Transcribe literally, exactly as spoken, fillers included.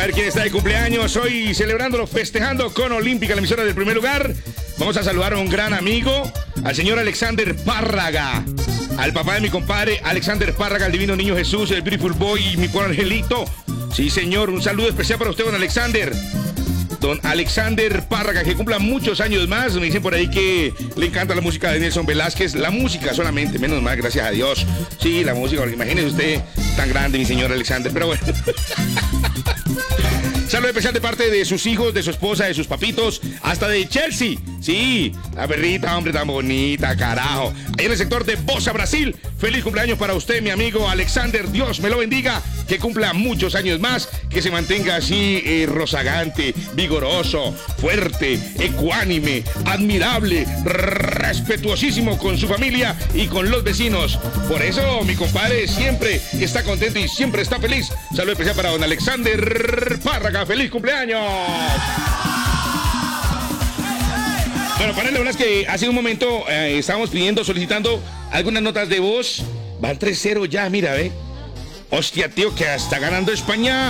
ver quién está de cumpleaños hoy, celebrándolo, festejando con Olímpica, la emisora del primer lugar. Vamos a saludar a un gran amigo, al señor Alexander Párraga, al papá de mi compadre Alexander Párraga, el divino niño Jesús, el Beautiful Boy y mi pobre angelito. Sí, señor, un saludo especial para usted, don Alexander. Don Alexander Párraga, que cumpla muchos años más. Me dicen por ahí que le encanta la música de Nelson Velázquez. La música solamente, menos mal, gracias a Dios. Sí, la música, porque imagínese usted tan grande, mi señor Alexander. Pero bueno. Saludo especial de parte de sus hijos, de su esposa, de sus papitos, hasta de Chelsea. Sí, la perrita, hombre, tan bonita, carajo. Ahí en el sector de Bosa, Brasil. Feliz cumpleaños para usted, mi amigo Alexander. Dios me lo bendiga. Que cumpla muchos años más. Que se mantenga así, eh, rozagante, vigoroso, fuerte, ecuánime, admirable, respetuosísimo con su familia y con los vecinos. Por eso, mi compadre siempre está contento y siempre está feliz. Saludo especial para don Alexander Párraga. ¡Feliz cumpleaños! Bueno, para la verdad es que hace un momento eh, estábamos pidiendo, solicitando algunas notas de voz. Van tres cero ya, mira, ve. Hostia, tío, que está ganando España.